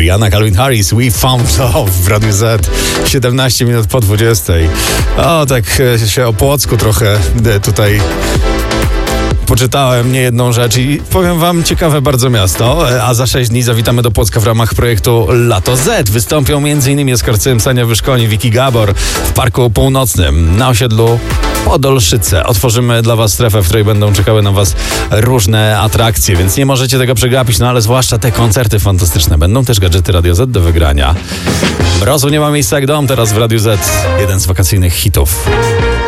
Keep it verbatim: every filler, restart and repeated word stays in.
Rihanna, Calvin Harris, We Found Love w Radiu Z. siedemnaście minut po dwudziestej. O, tak się o Płocku trochę tutaj poczytałem niejedną rzecz i powiem wam, ciekawe bardzo miasto, a za sześć dni zawitamy do Płocka w ramach projektu Lato Z. Wystąpią m.in. Oskarcy Sania Wyszkoni, Wiki Gabor w Parku Północnym na osiedlu Podolszyce. Otworzymy dla was strefę, w której będą czekały na was różne atrakcje, więc nie możecie tego przegapić, no ale zwłaszcza te koncerty fantastyczne. Będą też gadżety Radio Z do wygrania. Mrozu nie ma miejsca jak dom teraz w Radiu Z. Jeden z wakacyjnych hitów.